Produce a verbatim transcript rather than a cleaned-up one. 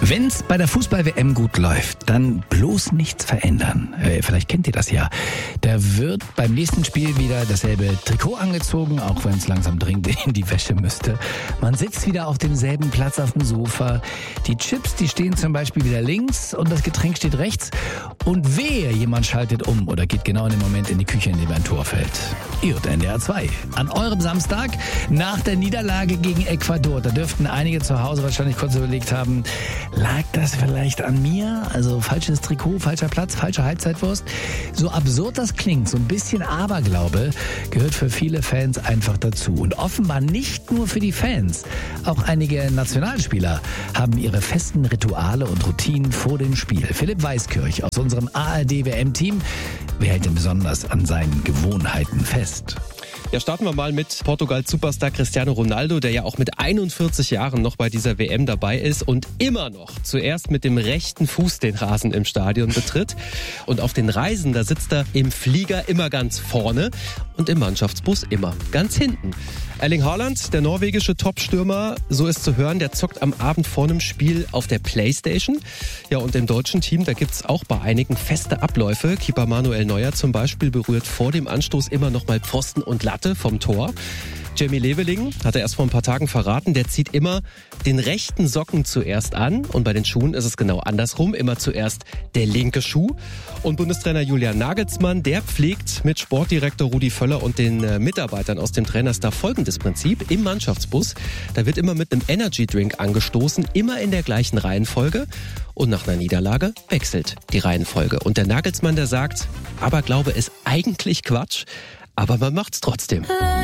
Wenn's bei der Fußball-W M gut läuft, dann bloß nichts verändern. Äh, vielleicht kennt ihr das ja. Da wird beim nächsten Spiel wieder dasselbe Trikot angezogen, auch wenn es langsam dringend in die Wäsche müsste. Man sitzt wieder auf demselben Platz auf dem Sofa. Die Chips, die stehen zum Beispiel wieder links und das Getränk steht rechts. Und wehe, jemand schaltet um oder geht genau in dem Moment in die Küche, in dem ein Tor fällt. Ihr hört N D R zwei. An eurem Samstag nach der Niederlage gegen Ecuador. Da dürften einige zu Hause wahrscheinlich kurz überlegt haben, lag das vielleicht an mir? Also falsches Trikot, falscher Platz, falsche Halbzeitwurst. So absurd das klingt, so ein bisschen Aberglaube gehört für viele Fans einfach dazu. Und offenbar nicht nur für die Fans. Auch einige Nationalspieler haben ihre festen Rituale und Routinen vor dem Spiel. Philipp Weiskirch aus unserem A R D-W M-Team. Wer hält denn besonders an seinen Gewohnheiten fest? Ja, starten wir mal mit Portugal-Superstar Cristiano Ronaldo, der ja auch mit einundvierzig Jahren noch bei dieser W M dabei ist und immer noch zuerst mit dem rechten Fuß den Rasen im Stadion betritt. Und auf den Reisen, da sitzt er im Flieger immer ganz vorne und im Mannschaftsbus immer ganz hinten. Erling Haaland, der norwegische Top-Stürmer, so ist zu hören, der zockt am Abend vor einem Spiel auf der Playstation. Ja, und im deutschen Team, da gibt's auch bei einigen feste Abläufe. Keeper Manuel Neuer zum Beispiel berührt vor dem Anstoß immer noch mal Pfosten und Latte vom Tor. Jamie Leveling hat er erst vor ein paar Tagen verraten, der zieht immer den rechten Socken zuerst an und bei den Schuhen ist es genau andersrum, immer zuerst der linke Schuh. Und Bundestrainer Julian Nagelsmann, der pflegt mit Sportdirektor Rudi Völler und den äh, Mitarbeitern aus dem Trainerstab folgendes Prinzip. Im Mannschaftsbus, da wird immer mit einem Energy Drink angestoßen, immer in der gleichen Reihenfolge und nach einer Niederlage wechselt die Reihenfolge. Und der Nagelsmann, der sagt, aber glaube ist eigentlich Quatsch, aber man macht's trotzdem.